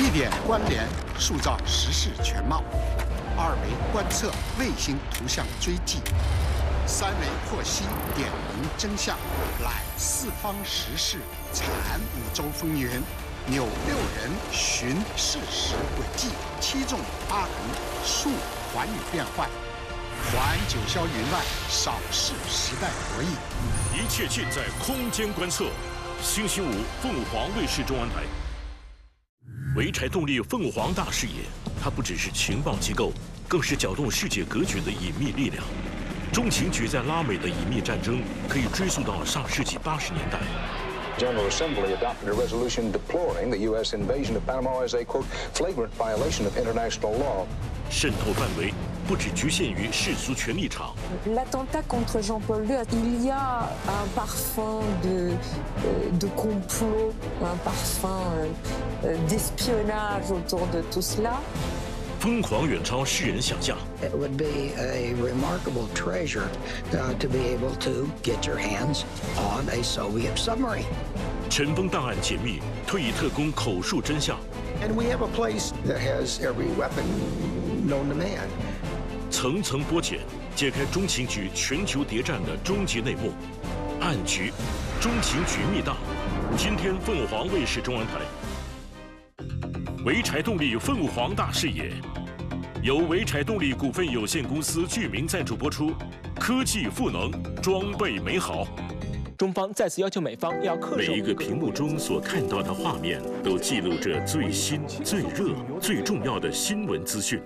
地点关联塑造时事全貌，2维观测卫星图像追迹，3维获悉点明真相，览四方时事，阐五洲风云，纽6人寻事实轨迹，7纵8横述寰宇变幻，还九霄云外，扫视时代博弈。 一切尽在空间观测。星期5，凤凰卫视中文台。潍柴动力凤凰大视野，它不只是情报机构，更是搅动世界格局的隐秘力量。中情局在拉美的隐秘战争可以追溯到上世纪80年代。 General Assembly adopted a resolution deploring the U.S. invasion of Panama as a, quote, flagrant violation of international law. 渗透范围不只局限于世俗权力场。 L'attentat contre Jean-Paul II, il y a un parfum de complot, un parfum d'espionnage autour de tout cela. 疯狂远超世人想象。 It would be a remarkable treasure to be able to get your hands on a Soviet submarine. 尘封档案解密，退役特工口述真相。 And we have a place that has every weapon known to man. 层层剥茧，揭开中情局全球谍战的终极内幕。暗局，中情局密档。今天凤凰卫视中文台。潍柴动力凤凰大视野，由潍柴动力股份有限公司具名赞助播出。科技赋能，装备美好。 中方再次要求美方要恪守。 每一个屏幕中所看到的画面，都记录着最新、最热、最重要的新闻资讯。